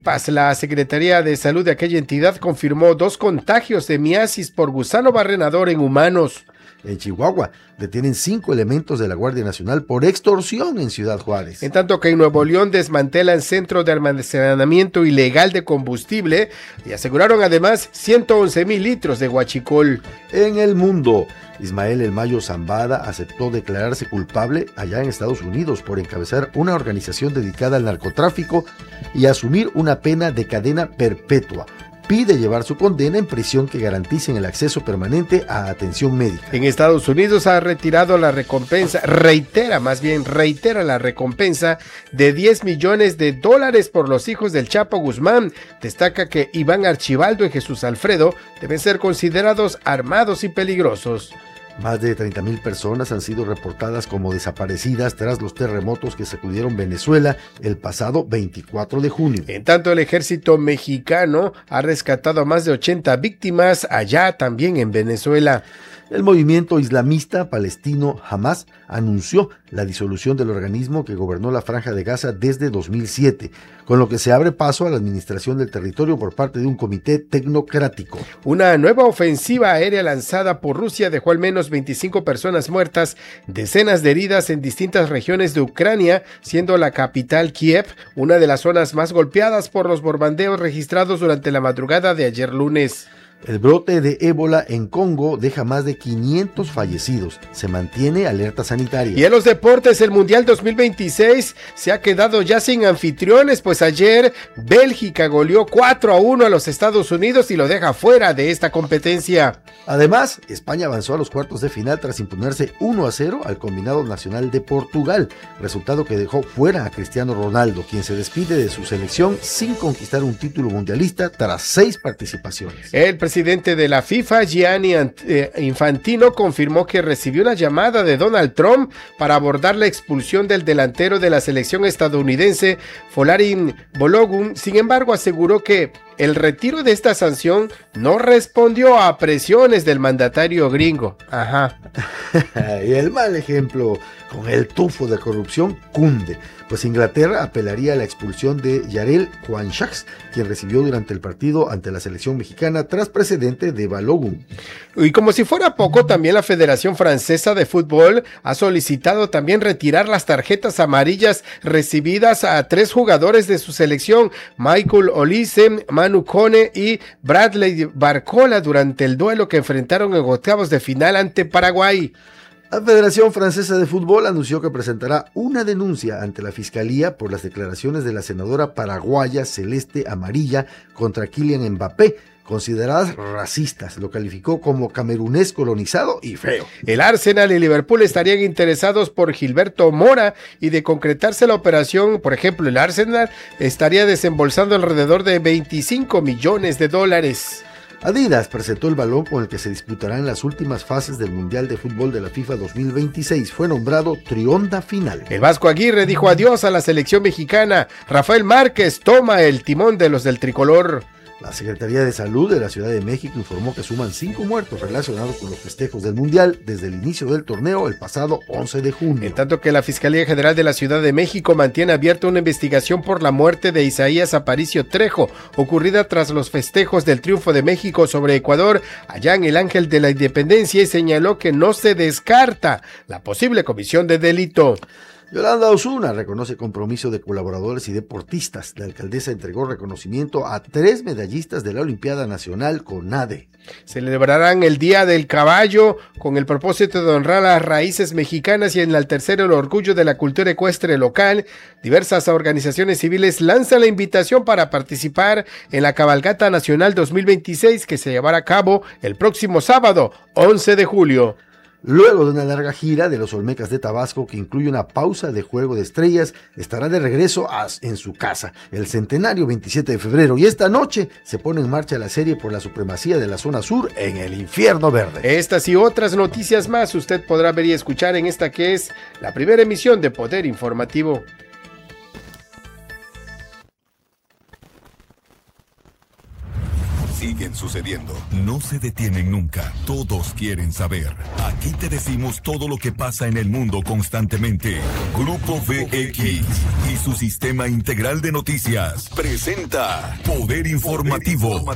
La Secretaría de Salud de aquella entidad confirmó 2 contagios de miasis por gusano barrenador en humanos. En Chihuahua detienen 5 elementos de la Guardia Nacional por extorsión en Ciudad Juárez. En tanto que en Nuevo León desmantelan centro de almacenamiento ilegal de combustible y aseguraron además 111,000 litros de huachicol. En el mundo, Ismael El Mayo Zambada aceptó declararse culpable allá en Estados Unidos por encabezar una organización dedicada al narcotráfico y asumir una pena de cadena perpetua. Pide llevar su condena en prisión que garanticen el acceso permanente a atención médica. En Estados Unidos ha retirado la recompensa, reitera la recompensa de $10 millones por los hijos del Chapo Guzmán. Destaca que Iván Archibaldo y Jesús Alfredo deben ser considerados armados y peligrosos. Más de 30,000 personas han sido reportadas como desaparecidas tras los terremotos que sacudieron Venezuela el pasado 24 de junio. En tanto, el ejército mexicano ha rescatado a más de 80 víctimas allá también en Venezuela. El movimiento islamista palestino Hamas anunció la disolución del organismo que gobernó la Franja de Gaza desde 2007, con lo que se abre paso a la administración del territorio por parte de un comité tecnocrático. Una nueva ofensiva aérea lanzada por Rusia dejó al menos 25 personas muertas, decenas de heridas en distintas regiones de Ucrania, siendo la capital Kiev una de las zonas más golpeadas por los bombardeos registrados durante la madrugada de ayer lunes. El brote de ébola en Congo deja más de 500 fallecidos. Se mantiene alerta sanitaria. Y en los deportes, el Mundial 2026 se ha quedado ya sin anfitriones, pues ayer Bélgica goleó 4-1 a los Estados Unidos y lo deja fuera de esta competencia. Además, España avanzó a los cuartos de final tras imponerse 1-0 al combinado nacional de Portugal, resultado que dejó fuera a Cristiano Ronaldo, quien se despide de su selección sin conquistar un título mundialista tras 6 participaciones. El presidente de la FIFA, Gianni Infantino, confirmó que recibió una llamada de Donald Trump para abordar la expulsión del delantero de la selección estadounidense, Folarin Balogun. Sin embargo, aseguró que el retiro de esta sanción no respondió a presiones del mandatario gringo. Y el mal ejemplo con el tufo de corrupción cunde, pues Inglaterra apelaría a la expulsión de Yarel Juan-Shaks, quien recibió durante el partido ante la selección mexicana tras precedente de Balogun. Y como si fuera poco, también la Federación Francesa de Fútbol ha solicitado también retirar las tarjetas amarillas recibidas a 3 jugadores de su selección, Michael Olise, Manu Kone y Bradley Barcola, durante el duelo que enfrentaron en octavos de final ante Paraguay. La Federación Francesa de Fútbol anunció que presentará una denuncia ante la Fiscalía por las declaraciones de la senadora paraguaya Celeste Amarilla contra Kylian Mbappé, consideradas racistas. Lo calificó como camerunés colonizado y feo. El Arsenal y Liverpool estarían interesados por Gilberto Mora, y de concretarse la operación, por ejemplo, el Arsenal estaría desembolsando alrededor de $25 millones. Adidas presentó el balón con el que se disputarán las últimas fases del Mundial de Fútbol de la FIFA 2026. Fue nombrado Trionda Final. El Vasco Aguirre dijo adiós a la selección mexicana. Rafael Márquez toma el timón de los del tricolor. La Secretaría de Salud de la Ciudad de México informó que suman 5 muertos relacionados con los festejos del Mundial desde el inicio del torneo el pasado 11 de junio. En tanto que la Fiscalía General de la Ciudad de México mantiene abierta una investigación por la muerte de Isaías Aparicio Trejo, ocurrida tras los festejos del triunfo de México sobre Ecuador allá en el Ángel de la Independencia, y señaló que no se descarta la posible comisión de delito. Yolanda Osuna reconoce compromiso de colaboradores y deportistas. La alcaldesa entregó reconocimiento a 3 medallistas de la Olimpiada Nacional CONADE. Celebrarán el Día del Caballo con el propósito de honrar las raíces mexicanas y enaltecer el orgullo de la cultura ecuestre local. Diversas organizaciones civiles lanzan la invitación para participar en la Cabalgata Nacional 2026, que se llevará a cabo el próximo sábado, 11 de julio. Luego de una larga gira de los Olmecas de Tabasco que incluye una pausa de Juego de Estrellas, estará de regreso en su casa, el centenario 27 de febrero, y esta noche se pone en marcha la serie por la supremacía de la zona sur en el Infierno Verde. Estas y otras noticias más usted podrá ver y escuchar en esta que es la primera emisión de Poder Informativo. siguen sucediendo. No se detienen nunca. Todos quieren saber. Aquí te decimos todo lo que pasa en el mundo constantemente. Grupo VX y su sistema integral de noticias presenta Poder Informativo.